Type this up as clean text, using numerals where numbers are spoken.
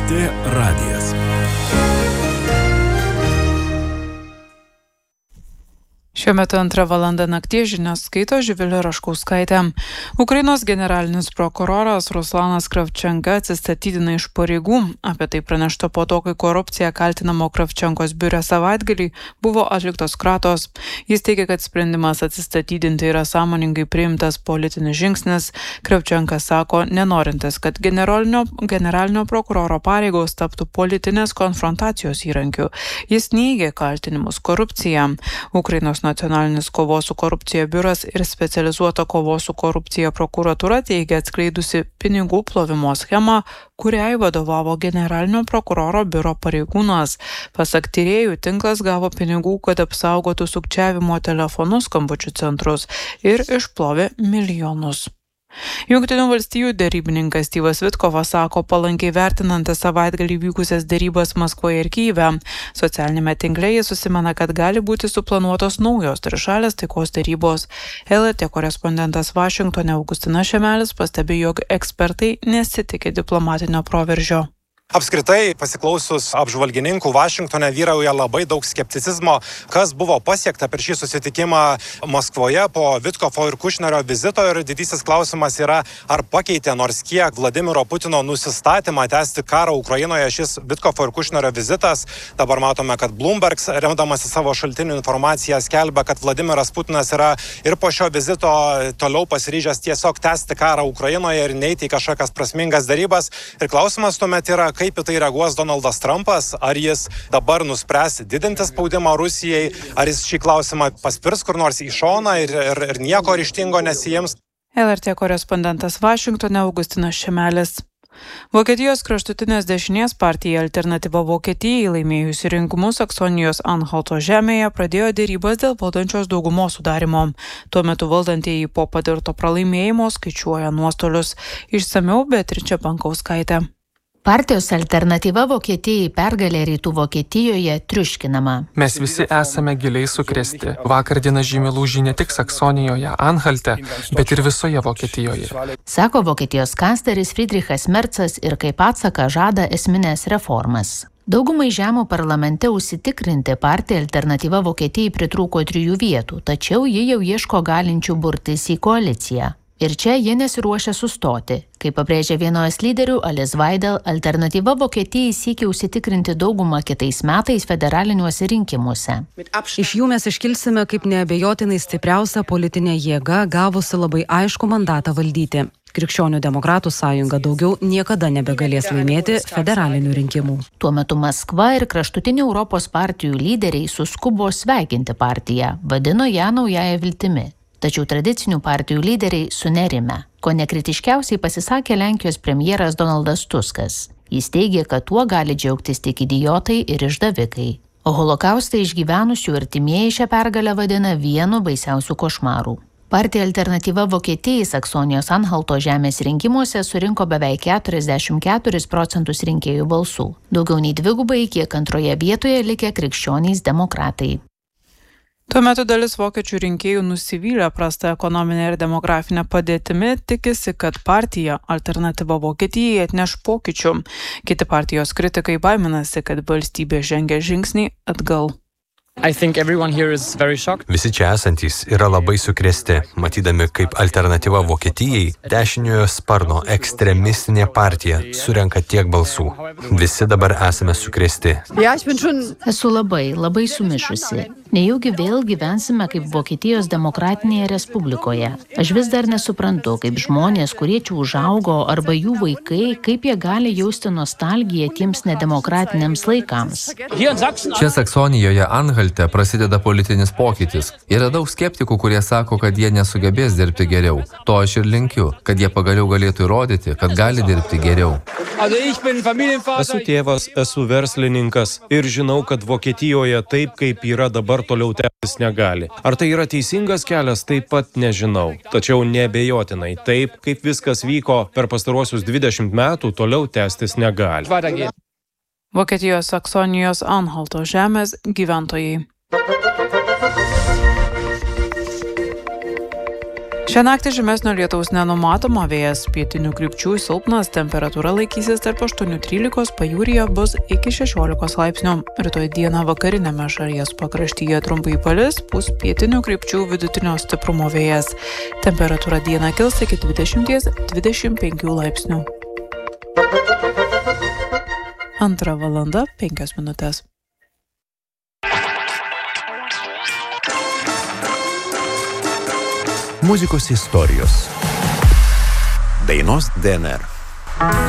LRT radijas. Šiuo metu 2 valanda nakties žinias skaito Živilė Raškauskaitė. Ukrainos generalinis prokuroras Ruslanas Kravčenka atsistatydina iš pareigų. Apie tai pranešta po to, kai korupcija kaltinamo Kravčenkos biure savaitgalį buvo atliktos kratos. Jis teigia, kad sprendimas atsistatydinti yra sąmoningai priimtas politinis žingsnis. Kravčenka sako, nenorintis, kad generalinio prokuroro pareigos taptų politinės konfrontacijos įrankiu. Jis neigia kaltinimus korupcija. Ukrainos nacionalinis kovos su korupcija biuras ir specializuota kovos su korupcija prokuratūra teigia atskleidusi pinigų plovimo schemą, kuriai vadovavo generalinio prokuroro biuro pareigūnas. Pasak tyrėjų, tinklas gavo pinigų, kad apsaugotų sukčiavimo telefonu skambučių centrus ir išplovė milijonus. Jungtinių valstijų derybininkas Styvas Vitkovas sako, palankiai vertinantis savaitgalį vykusias derybas Maskvoje ir Kyjive. Socialinėme tinkle jis užsimena, kad gali būti suplanuotos naujos trišalės taikos derybos. LRT korespondentas Vašingtone Augustinas Šemelis pastebi, jog ekspertai nesitikė diplomatinio proveržio. Apskritai, pasiklausus apžvalgininkų, Vašingtone vyrauja labai daug skepticizmo, kas buvo pasiekta per šį susitikimą Maskvoje po Vitkofo ir Kušnerio vizito, ir didysis klausimas yra, ar pakeitė nors kiek Vladimiro Putino nusistatymą tęsti karą Ukrainoje šis Vitkofo ir Kušnerio vizitas. Dabar matome, kad Bloomberg, remdamasi savo šaltinių informaciją, skelbia, kad Vladimiras Putinas yra ir po šio vizito toliau pasiryžęs tiesiog tęsti karą Ukrainoje ir neiti į kažkokias prasmingas darybas. Ir klausimas tuomet yra, kaip į tai reaguos Donaldas Trumpas, ar jis dabar nuspręs didinti spaudimą Rusijai, ar jis šį klausimą paspirs kur nors į šoną ir nieko ryžtingo nesiims. LRT korespondentas Vašingtone Augustinas Šemelis. Vokietijos kraštutinės dešinės partija Alternatyva Vokietijai laimėjusi rinkimus Saksonijos Anhalto žemėje pradėjo derybas dėl valdančios daugumos sudarimo. Tuo metu valdantieji po patirto pralaimėjimo skaičiuoja nuostolius. Išsamiau Beatričė Pankauskaitė. Partijos Alternatyva Vokietijai pergalė Rytų Vokietijoje triuškinama. Mes visi esame giliai sukrėsti. Vakar diena žymi lūžį ne tik Saksonijoje, Anhalte, bet ir visoje Vokietijoje. Sako Vokietijos kancleris Friedrichas Merzas ir kaip atsaką žada esminės reformas. Daugumai žemų parlamente užsitikrinti partija Alternatyva Vokietijai pritrūko 3 vietų, tačiau ji jau ieško galinčių burtis į koaliciją. Ir čia jie nesiruošia sustoti. Kaip pabrėžė vienos lyderių Alice Weidel, Alternatyva Vokietijai siekia užsitikrinti daugumą kitais metais federaliniuose rinkimuose. Iš jų mes iškilsime kaip neabejotinai stipriausia politinė jėga, gavusi labai aišku mandatą valdyti. Krikščionių demokratų sąjunga daugiau niekada nebegalės laimėti federalinių rinkimų. Tuo metu Maskva ir kraštutinių Europos partijų lyderiai suskubo sveikinti partiją, vadino ją naująja viltimi. Tačiau tradicinių partijų lyderiai sunerime. Ko nekritiškiausiai pasisakė Lenkijos premjeras Donaldas Tuskas. Jis teigė, kad tuo gali džiaugtis tik idiotai ir išdavikai. O holokaustą išgyvenusių artimieji šią pergalę vadina vienu baisiausių košmarų. Partija Alternatyva Vokietijai Saksonijos Anhalto žemės rinkimuose surinko beveik 44% rinkėjų balsų. Daugiau nei dvigubai, kiek antroje vietoje likę krikščionys demokratai. Tuo metu dalis vokiečių rinkėjų nusivylę prasta ekonominė ir demografinė padėtimi, tikisi, kad partija Alternatyva Vokietijai atneš pokyčių. Kiti partijos kritikai baiminasi, kad valstybė žengia žingsnį atgal. Visi čia esantys yra labai sukrėsti, matydami, kaip Alternatyva Vokietijai dešiniojo sparno ekstremistinė partija surenka tiek balsų. Visi dabar esame sukrėsti. Esu labai sumišusi. Nejaugi vėl gyvensime kaip Vokietijos demokratinėje respublikoje. Aš vis dar nesuprantu, kaip žmonės, kurie čia užaugo, arba jų vaikai, kaip jie gali jausti nostalgiją tiems nedemokratiniams laikams. Čia Saksonijoje Anhalte prasideda politinis pokytis. Yra daug skeptikų, kurie sako, kad jie nesugebės dirbti geriau. To aš ir linkiu, kad jie pagaliau galėtų įrodyti, kad gali dirbti geriau. Esu tėvas, esu verslininkas ir žinau, kad Vokietijoje taip, kaip yra dabar, toliau tęstis negali. Ar tai yra teisingas kelias, taip pat nežinau. Tačiau neabejotinai, taip, kaip viskas vyko per pastaruosius 20 metų, toliau tęstis negali. Vokietijos Saksonijos Anhalto žemės gyventojai. Šią naktį žymesnio lietaus nenumatoma, vėjas pietinių krypčių silpnas, temperatūra laikysis tarp 8-13, pajūryje bus iki 16 laipsnių. Rytoj dieną vakariniame šalies pakraštyje trumpai palis, pūs pietinių krypčių vidutinio stiprumo vėjas. Temperatūra dieną kils iki 20-25 laipsnių. 2:05. Muzikos istorijos. Dainos DNR.